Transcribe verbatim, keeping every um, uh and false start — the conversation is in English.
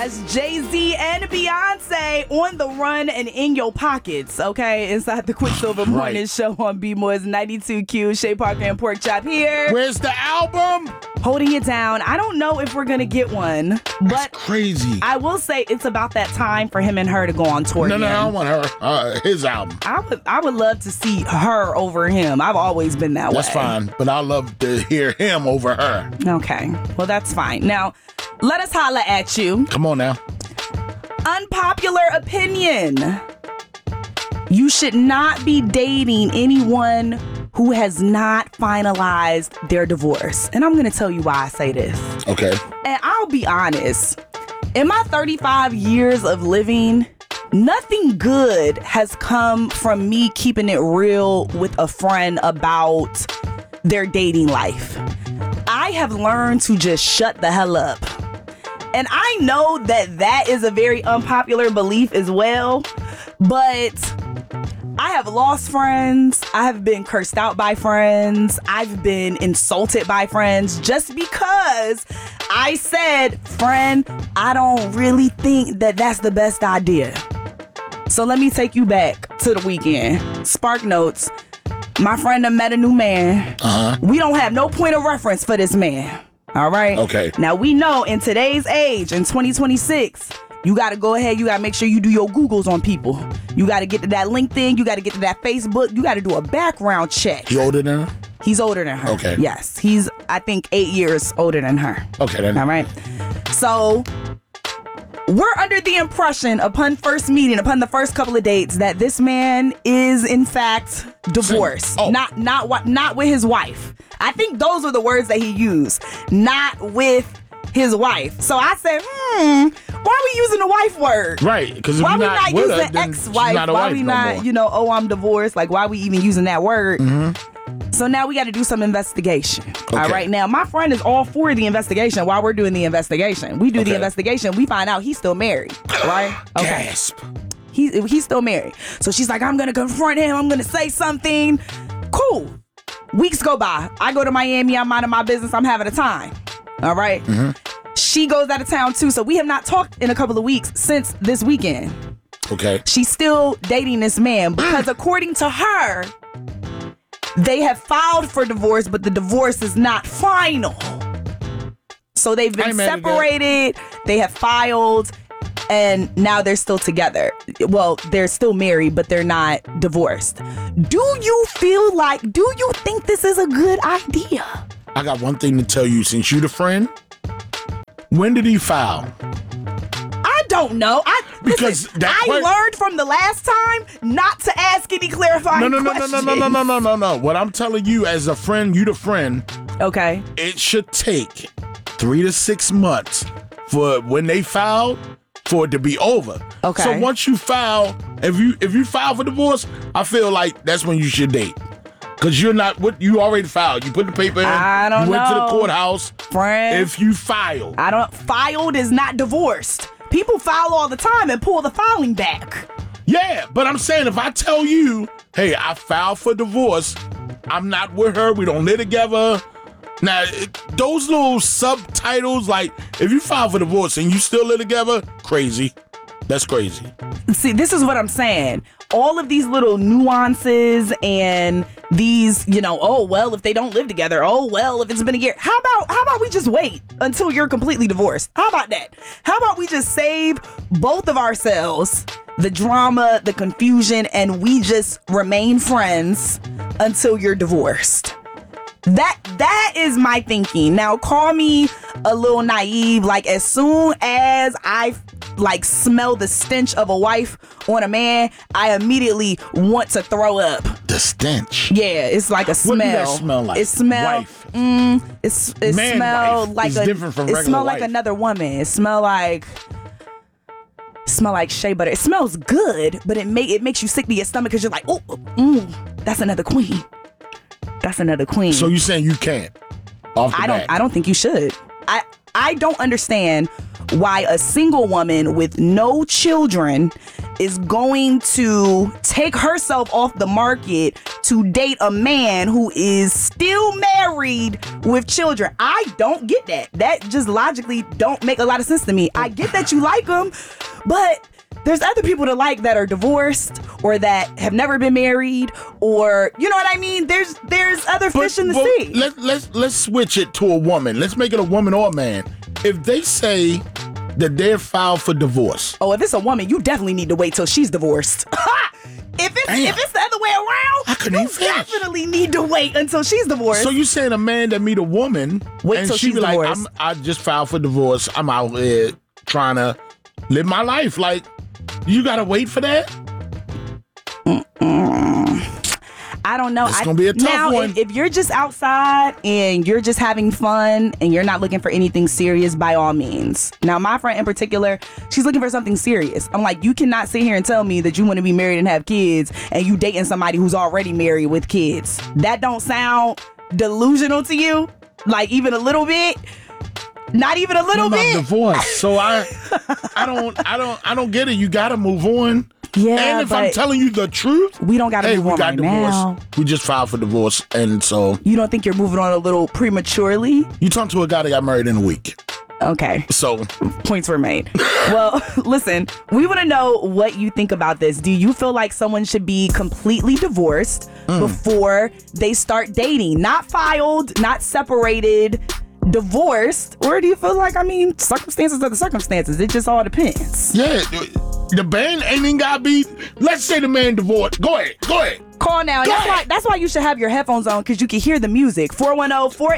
That's Jay-Z and Beyonce on the run and in your pockets, okay? Inside the Quicksilver Morning Right. Show on B-More's ninety-two Q. Shay Parker and Pork Chop here. Where's the album? Holding it down. I don't know if we're going to get one, but That's crazy. I will say it's about that time for him and her to go on tour No, no, again. I don't want her. Uh, his album. I would, I would love to see her over him. I've always been that That's way. fine, but I love to hear him over her. Okay, well, that's fine. Now, let us holla at you. Come on now. Unpopular opinion. You should not be dating anyone who has not finalized their divorce. And I'm going to tell you why I say this. Okay. And I'll be honest. In my thirty-five years of living, nothing good has come from me keeping it real with a friend about their dating life. I have learned to just shut the hell up. And I know that that is a very unpopular belief as well, but I have lost friends. I have been cursed out by friends. I've been insulted by friends just because I said, friend, I don't really think that that's the best idea. So let me take you back to the weekend. Spark Notes. My friend done met a new man. Uh-huh. We don't have no point of reference for this man. All right? Okay. Now, we know in today's age, in twenty twenty-six, you got to go ahead. You got to make sure you do your Googles on people. You got to get to that LinkedIn. You got to get to that Facebook. You got to do a background check. You older than her? He's older than her. Okay. Yes. He's, I think, eight years older than her. Okay, then. All right. So we're under the impression upon first meeting, upon the first couple of dates, that this man is in fact divorced. Oh. Not not what not with his wife. I think those were the words that he used. Not with his wife. So I said, hmm, why are we using the wife word? Right, because if Why you're we not, not with her, using then ex-wife? she's not a Why wife we no not, more. you know, oh, I'm divorced? Like, why we even using that word? Mm-hmm. So now we got to do some investigation. All Okay. right. Now, my friend is all for the investigation while we're doing the investigation. We do the Okay. investigation. We find out he's still married. Right? Okay. Gasp. He, he's still married. So she's like, I'm going to confront him. I'm going to say something. Cool. Weeks go by. I go to Miami. I'm minding my business. I'm having a time. All right. Mm-hmm. She goes out of town too. So we have not talked in a couple of weeks since this weekend. Okay. She's still dating this man because according to her, they have filed for divorce, but the divorce is not final. So they've I been ain't mad at that. separated, they have filed, and now they're still together. Well, they're still married, but they're not divorced. Do you feel like, do you think this is a good idea? I got one thing to tell you. Since you the friend, when did he file? I don't know. I Because listen, that I que- learned from the last time not to ask any clarifying No, no, no, no, questions. no, no, no, no, no, no, no. What I'm telling you as a friend, you the friend, Okay. it should take three to six months for when they file for it to be over. Okay. So once you file, if you if you file for divorce, I feel like that's when you should date. Cause you're not what you already filed. You put the paper in. I don't you went to the know. courthouse. Friend. If you filed. I don't, filed is not divorced. People file all the time and pull the filing back. Yeah, but I'm saying if I tell you, hey, I filed for divorce, I'm not with her, we don't live together. Now, it, those little subtitles, like, if you file for divorce and you still live together, crazy. That's crazy. See, this is what I'm saying. All of these little nuances and these, you know, oh, well, if they don't live together, oh, well, if it's been a year. How about, how about we just wait until you're completely divorced? How about that? How about we just save both of ourselves the drama, the confusion, and we just remain friends until you're divorced? That that is my thinking. Now, call me a little naive. Like, as soon as I like smell the stench of a wife on a man, I immediately want to throw up. The stench. Yeah, it's like a smell. What do that smell like? It smell. Wife. Mm, it's it Man smell wife like is a. different from it regular smell like wife. another woman. It smell like. Smell like shea butter. It smells good, but it make it makes you sick to your stomach because you're like, oh, mm, that's another queen. That's another queen. So you saying you can't? Off the I don't. bat. I don't think you should. I I don't understand why a single woman with no children is going to take herself off the market to date a man who is still married with children. I don't get that. That just logically don't make a lot of sense to me. I get that you like him, but there's other people to like that are divorced or that have never been married, or you know what I mean? There's there's other fish But- in the but sea. Let, let's let's switch it to a woman. Let's make it a woman or a man. If they say that they're filed for divorce, Oh, if it's a woman, you definitely need to wait till she's divorced. if it's Damn. if it's the other way around, I couldn't you even finish. definitely need to wait until she's divorced. so you saying a man that meet a woman Wait and till she she's be like, divorced. I'm, I just filed for divorce. I'm out here trying to live my life. Like, you gotta wait for that? I don't know. It's I, gonna be a tough now, one. If, if you're just outside and you're just having fun and you're not looking for anything serious, by all means. Now, my friend in particular, she's looking for something serious. I'm like, you cannot sit here and tell me that you want to be married and have kids and you dating somebody who's already married with kids. That don't sound delusional to you? Like, even a little bit? Not even a little I'm bit? divorced. So I I don't I don't I don't get it. You gotta move on. Yeah, And if I'm but telling you the truth, we don't got to hey, move we on got right divorced. now. We just filed for divorce, and so You don't think you're moving on a little prematurely? you talk to a guy that got married in a week. Okay. So Points were made. Well, listen, we want to know what you think about this. Do you feel like someone should be completely divorced before they start dating? Not filed, not separated, divorced? Or do you feel like, I mean, circumstances are the circumstances? It just all depends. yeah, the band ain't even gotta be. Let's say the man divorced. Go ahead, go ahead. Call now. Go That's ahead. why, that's why you should have your headphones on, because you can hear the music. four one zero, four